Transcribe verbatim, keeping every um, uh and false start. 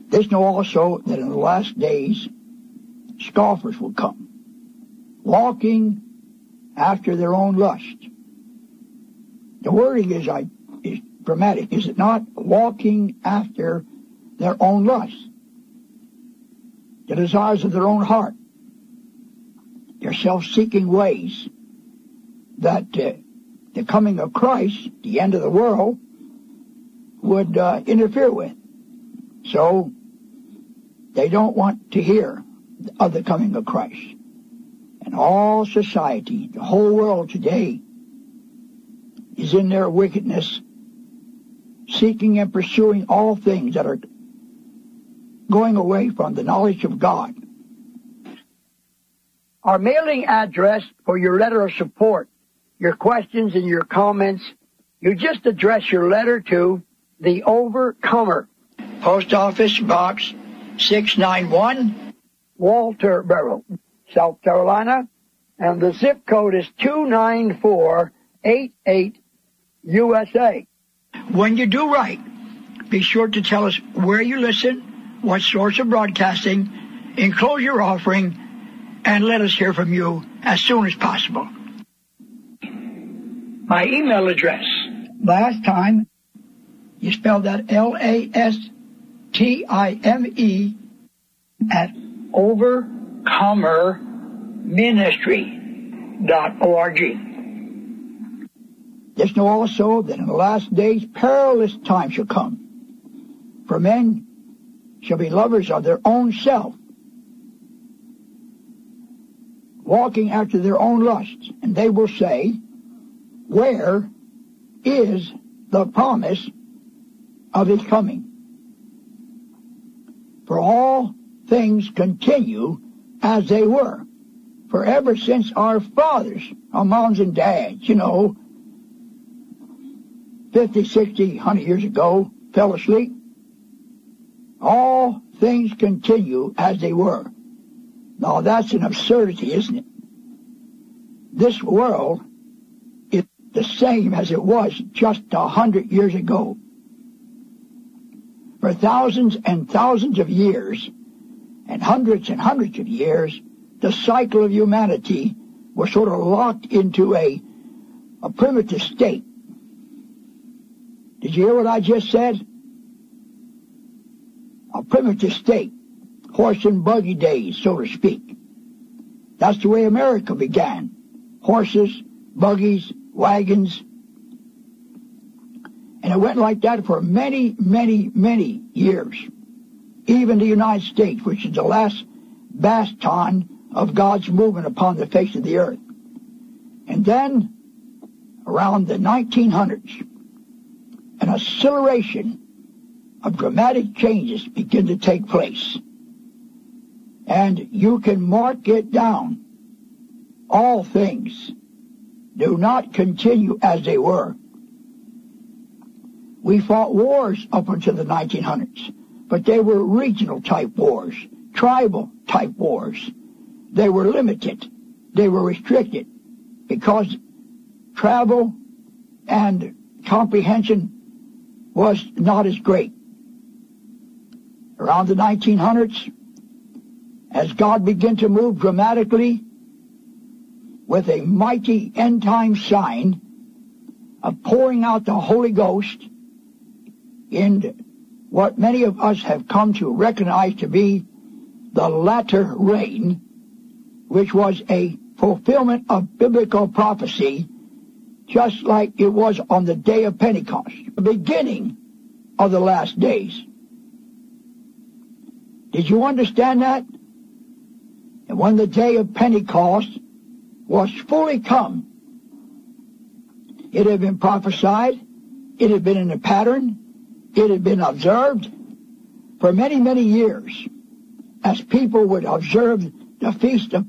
This know also that in the last days scoffers will come, walking after their own lust. The wording is, is dramatic, is it not? Walking after their own lust, the desires of their own heart, their self-seeking ways, that uh, the coming of Christ, the end of the world, would uh, interfere with. So they don't want to hear of the coming of Christ. And all society, the whole world today, is in their wickedness, seeking and pursuing all things that are going away from the knowledge of God. Our mailing address for your letter of support, your questions and your comments, you just address your letter to The Overcomer, Post Office Box six ninety-one, Walterboro, South Carolina, and the zip code is two nine four eight eight, U S A. When you do write, be sure to tell us where you listen, what source of broadcasting, enclose your offering, and let us hear from you as soon as possible. My email address. Last time, you spelled that L A S T I M E at overcomer ministry dot org. Just know also that in the last days perilous times shall come. For men shall be lovers of their own self, walking after their own lusts, and they will say, where is the promise of his coming? For all things continue as they were. For ever since our fathers, our moms and dads, you know, fifty, sixty, one hundred years ago, fell asleep, all things continue as they were. Now that's an absurdity, isn't it? This world is the same as it was just a hundred years ago. For thousands and thousands of years, and hundreds and hundreds of years, the cycle of humanity was sort of locked into a, a primitive state. Did you hear what I just said? A primitive state. Horse and buggy days, so to speak. That's the way America began. Horses, buggies, wagons. And it went like that for many, many, many years. Even the United States, which is the last bastion of God's movement upon the face of the earth. And then, around the nineteen hundreds, an acceleration of dramatic changes begin to take place. And you can mark it down. All things do not continue as they were. We fought wars up until the nineteen hundreds, but they were regional type wars, tribal type wars. They were limited. They were restricted because travel and comprehension was not as great. Around the nineteen hundreds, as God began to move dramatically with a mighty end-time sign of pouring out the Holy Ghost in what many of us have come to recognize to be the latter rain, which was a fulfillment of biblical prophecy, just like it was on the day of Pentecost, the beginning of the last days. Did you understand that? And when the day of Pentecost was fully come, it had been prophesied, it had been in a pattern, it had been observed for many, many years, as people would observe the Feast of